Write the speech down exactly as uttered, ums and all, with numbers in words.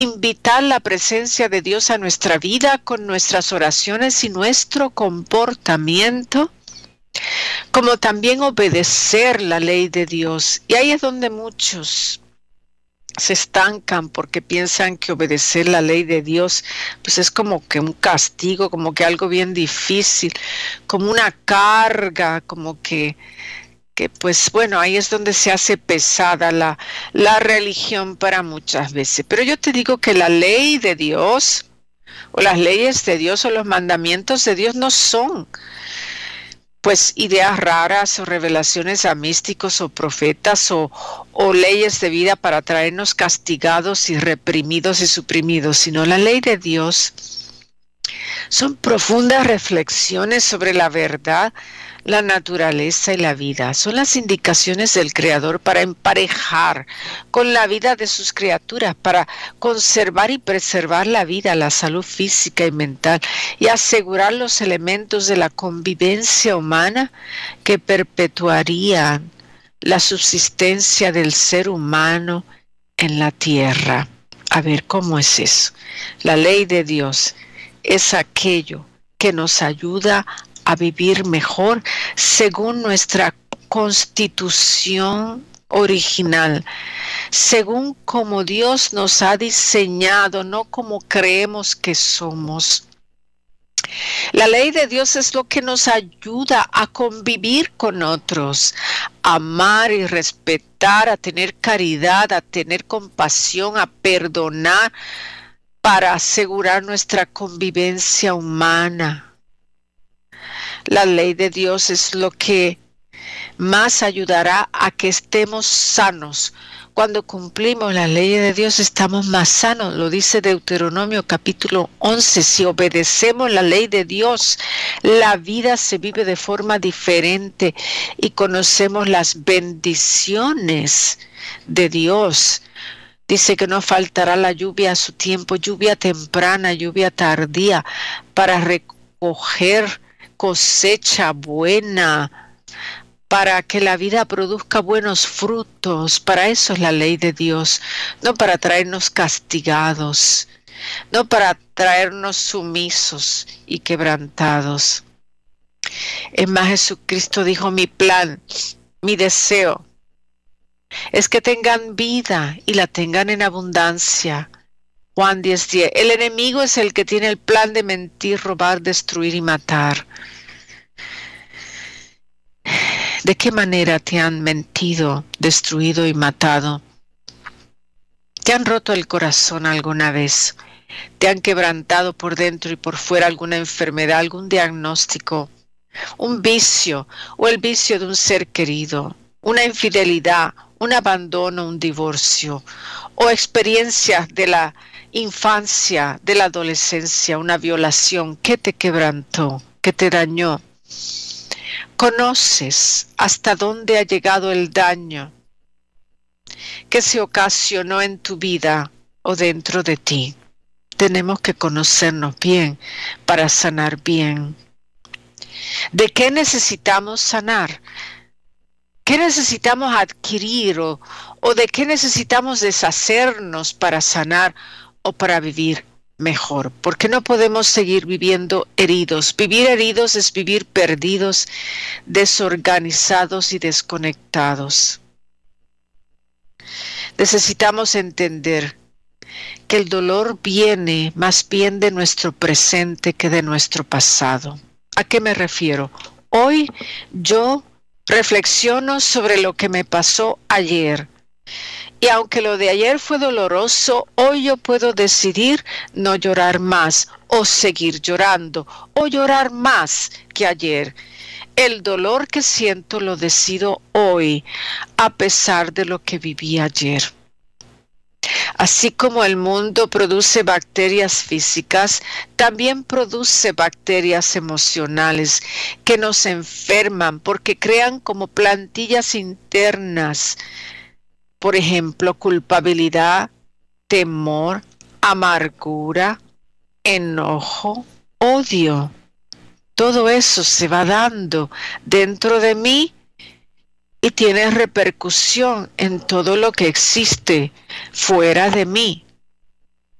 invitar la presencia de Dios a nuestra vida con nuestras oraciones y nuestro comportamiento, como también obedecer la ley de Dios. Y ahí es donde muchos se estancan porque piensan que obedecer la ley de Dios pues es como que un castigo, como que algo bien difícil, como una carga, como que, que pues bueno, ahí es donde se hace pesada la, la religión para muchas veces. Pero yo te digo que la ley de Dios o las leyes de Dios o los mandamientos de Dios no son pues ideas raras o revelaciones a místicos o profetas o, o leyes de vida para traernos castigados y reprimidos y suprimidos, sino la ley de Dios son profundas reflexiones sobre la verdad, la naturaleza y la vida. Son las indicaciones del Creador para emparejar con la vida de sus criaturas, para conservar y preservar la vida, la salud física y mental y asegurar los elementos de la convivencia humana que perpetuarían la subsistencia del ser humano en la tierra. A ver, ¿cómo es eso? La ley de Dios es aquello que nos ayuda a vivir mejor según nuestra constitución original, según como Dios nos ha diseñado, no como creemos que somos. La ley de Dios es lo que nos ayuda a convivir con otros, a amar y respetar, a tener caridad, a tener compasión, a perdonar, para asegurar nuestra convivencia humana. La ley de Dios es lo que más ayudará a que estemos sanos. Cuando cumplimos la ley de Dios estamos más sanos, lo dice Deuteronomio capítulo once. Si obedecemos la ley de Dios, la vida se vive de forma diferente y conocemos las bendiciones de Dios. Dice que no faltará la lluvia a su tiempo, lluvia temprana, lluvia tardía, para recoger cosecha buena, para que la vida produzca buenos frutos. Para eso es la ley de Dios, no para traernos castigados, no para traernos sumisos y quebrantados. Es más, Jesucristo dijo: mi plan, mi deseo, es que tengan vida y la tengan en abundancia. Juan diez diez. El enemigo es el que tiene el plan de mentir, robar, destruir y matar. ¿De qué manera te han mentido, destruido y matado? ¿Te han roto el corazón alguna vez? ¿Te han quebrantado por dentro y por fuera alguna enfermedad, algún diagnóstico, un vicio o el vicio de un ser querido, una infidelidad, un abandono, un divorcio, o experiencias de la infancia, de la adolescencia, una violación que te quebrantó, que te dañó? ¿Conoces hasta dónde ha llegado el daño que se ocasionó en tu vida o dentro de ti? Tenemos que conocernos bien para sanar bien. ¿De qué necesitamos sanar? ¿Qué necesitamos adquirir o, o de qué necesitamos deshacernos para sanar o para vivir mejor? Porque no podemos seguir viviendo heridos. Vivir heridos es vivir perdidos, desorganizados y desconectados. Necesitamos entender que el dolor viene más bien de nuestro presente que de nuestro pasado. ¿A qué me refiero? Hoy yo reflexiono sobre lo que me pasó ayer. Y aunque lo de ayer fue doloroso, hoy yo puedo decidir no llorar más o seguir llorando o llorar más que ayer. El dolor que siento lo decido hoy, a pesar de lo que viví ayer. Así como el mundo produce bacterias físicas, también produce bacterias emocionales que nos enferman porque crean como plantillas internas. Por ejemplo, culpabilidad, temor, amargura, enojo, odio. Todo eso se va dando dentro de mí y tiene repercusión en todo lo que existe fuera de mí.